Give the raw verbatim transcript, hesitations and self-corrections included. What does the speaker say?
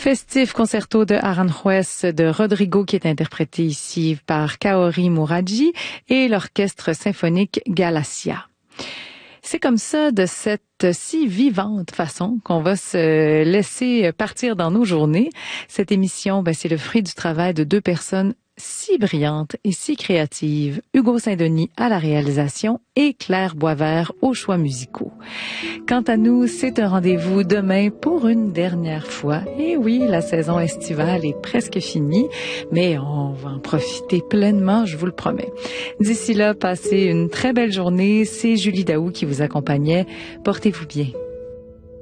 Festif concerto de Aranjuez de Rodrigo qui est interprété ici par Kaori Muraji et l'orchestre symphonique Galacia. C'est comme ça, de cette si vivante façon, qu'on va se laisser partir dans nos journées. Cette émission, ben, c'est le fruit du travail de deux personnes si brillantes et si créatives. Hugo Saint-Denis à la réalisation et Claire Boisvert aux choix musicaux. Quant à nous, c'est un rendez-vous demain pour une dernière fois. Et oui, la saison estivale est presque finie, mais on va en profiter pleinement, je vous le promets. D'ici là, passez une très belle journée. C'est Julie Daou qui vous accompagnait. Portez-vous bien.